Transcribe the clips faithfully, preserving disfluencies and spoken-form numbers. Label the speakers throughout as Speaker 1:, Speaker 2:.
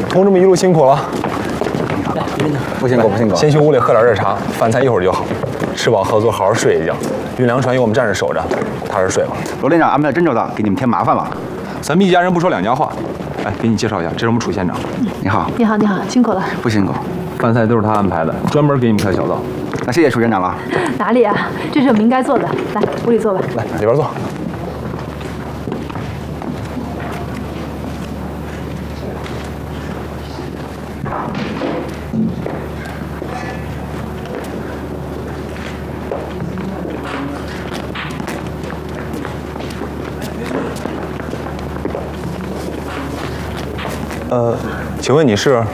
Speaker 1: 同志们一路辛苦了。
Speaker 2: 来，李连长，不辛苦不辛苦。
Speaker 1: 先去屋里喝点热茶，饭菜一会儿就好。吃饱喝足，好好睡一觉。运粮船由我们战士守着，踏实睡吧。
Speaker 2: 罗连长安排真周到，给你们添麻烦了。
Speaker 1: 咱们一家人不说两家话。哎，给你介绍一下，这是我们楚县长。
Speaker 2: 你好。
Speaker 3: 你好，你好，辛苦了。
Speaker 2: 不辛苦。
Speaker 1: 饭菜都是他安排的，专门给你们开小灶。
Speaker 2: 那谢谢楚县长了。
Speaker 3: 哪里啊？这是我们应该做的。来，屋里坐吧。
Speaker 1: 来，里边坐。呃，请问你是？
Speaker 4: 啊，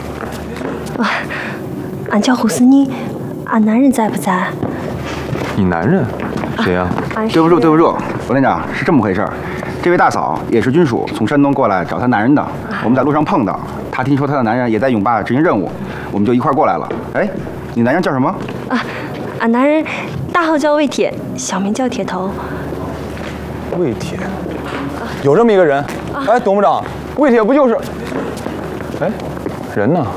Speaker 4: 俺叫胡思妮，俺男人在不在？
Speaker 1: 你男人？谁呀？
Speaker 4: 俺
Speaker 2: 对不住，对不住，罗连长，是这么回事儿。这位大嫂也是军属，从山东过来找她男人的。我们在路上碰到，她听说她的男人也在永坝执行任务，我们就一块儿过来了。哎，你男人叫什么？
Speaker 4: 啊，俺男人大号叫魏铁，小名叫铁头。
Speaker 1: 魏铁，有这么一个人？哎，董部长，魏铁不就是？哎，人呢？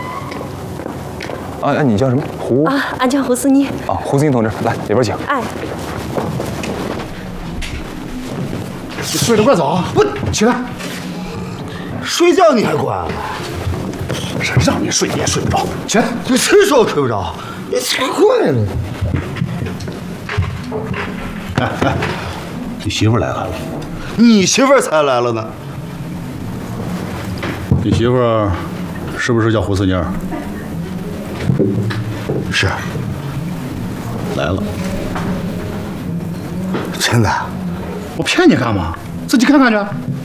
Speaker 1: 啊，哎，你叫什么？胡
Speaker 4: 啊，俺叫胡思妮。
Speaker 1: 啊，胡思妮同志，来里边请。
Speaker 4: 哎，
Speaker 5: 你睡得怪早，不起来，睡觉你还管？谁让你睡你也睡不着？起来，这谁说我睡不着？你才怪呢！哎哎，你媳妇来了，你媳妇才来了呢。
Speaker 6: 你媳妇儿是不是叫胡思妮儿？
Speaker 5: 是。
Speaker 6: 来了。
Speaker 5: 真的？
Speaker 6: 我骗你干嘛？自己看看去。